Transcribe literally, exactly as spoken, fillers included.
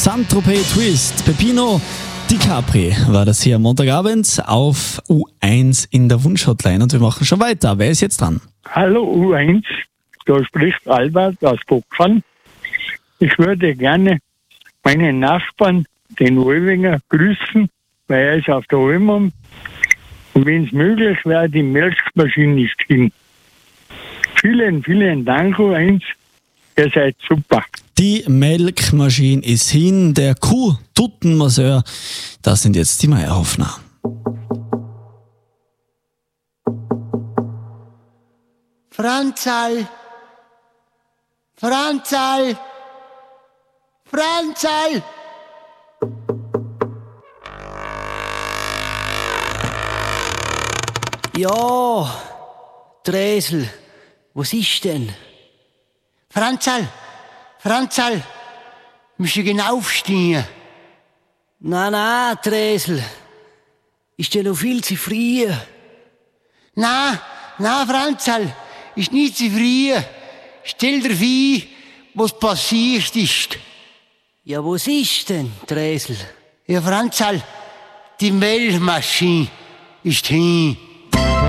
Saint-Tropez Twist. Peppino Di Capri war das hier am Montagabend auf U eins in der Wunschhotline und wir machen schon weiter. Wer ist jetzt dran? Hallo U eins, da spricht Albert aus Bockern. Ich würde gerne meinen Nachbarn, den Ulwinger, grüßen, weil er ist auf der Ulmung. Und wenn es möglich wäre, die Milchmaschine ist hin. Vielen, vielen Dank U eins, ihr seid super. Die Melkmaschine ist hin, der Kuh-Tuttenmasseur. Das sind jetzt die Meierhoffner. Franzl! Franzl! Franzl! Ja, Dresel, was ist denn? Franzl! Franzl! Musst du genau aufstehen? Na, na, Dresel. Ist ja noch viel zu früh. Na, na, Franzl, ist nicht zu früh. Stell dir vor, was passiert ist. Ja, was ist denn, Dresel? Ja, Franzl, die Melkmaschine ist hin.